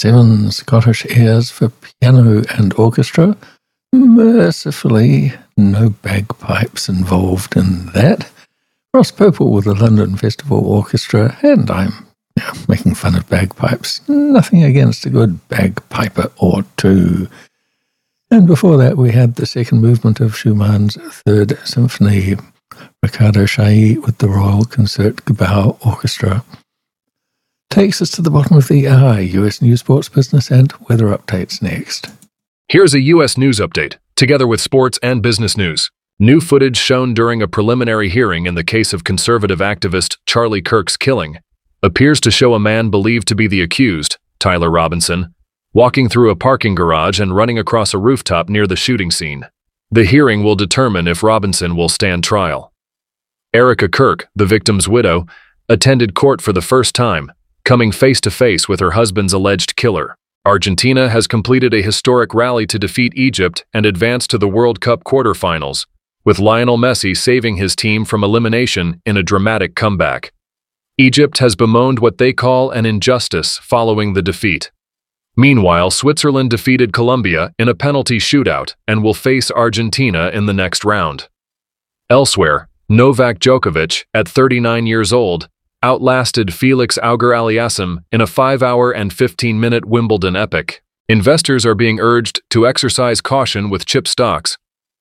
7 Scottish airs for piano and orchestra. Mercifully, no bagpipes involved in that. Ross Purple with the London Festival Orchestra, and I'm making fun of bagpipes. Nothing against a good bagpiper or two. And before that, we had the second movement of Schumann's Third Symphony, Riccardo Chailly with the Royal Concertgebouw Orchestra. Takes us to the bottom of the hour. US news, sports, business, and weather updates next. Here's a U.S. news update, together with sports and business news. New footage shown during a preliminary hearing in the case of conservative activist Charlie Kirk's killing appears to show a man believed to be the accused, Tyler Robinson, walking through a parking garage and running across a rooftop near the shooting scene. The hearing will determine if Robinson will stand trial. Erica Kirk, the victim's widow, attended court for the first time, coming face-to-face with her husband's alleged killer. Argentina has completed a historic rally to defeat Egypt and advance to the World Cup quarterfinals, with Lionel Messi saving his team from elimination in a dramatic comeback. Egypt has bemoaned what they call an injustice following the defeat. Meanwhile, Switzerland defeated Colombia in a penalty shootout and will face Argentina in the next round. Elsewhere, Novak Djokovic, at 39 years old, outlasted Felix Auger-Aliassime in a 5-hour and 15-minute Wimbledon epic. Investors are being urged to exercise caution with chip stocks.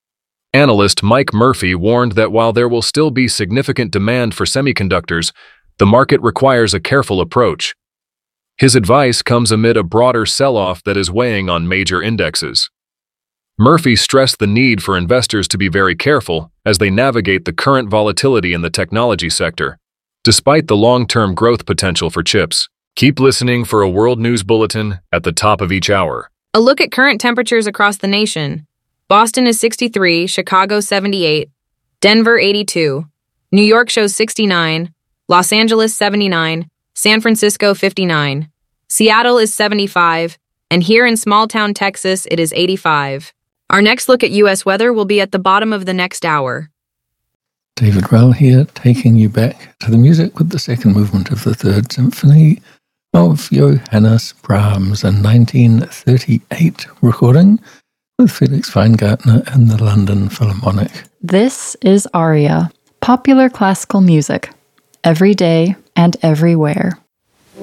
Analyst Mike Murphy warned that while there will still be significant demand for semiconductors, the market requires a careful approach. His advice comes amid a broader sell-off that is weighing on major indexes. Murphy stressed the need for investors to be very careful as they navigate the current volatility in the technology sector, despite the long-term growth potential for chips. Keep listening for a world news bulletin at the top of each hour. A look at current temperatures across the nation. Boston is 63, Chicago 78, Denver 82, New York shows 69, Los Angeles 79, San Francisco 59, Seattle is 75, and here in small-town Texas it is 85. Our next look at U.S. weather will be at the bottom of the next hour. David Rell here, taking you back to the music with the second movement of the Third Symphony of Johannes Brahms, a 1938 recording with Felix Weingartner and the London Philharmonic. This is Aria, popular classical music, every day and everywhere.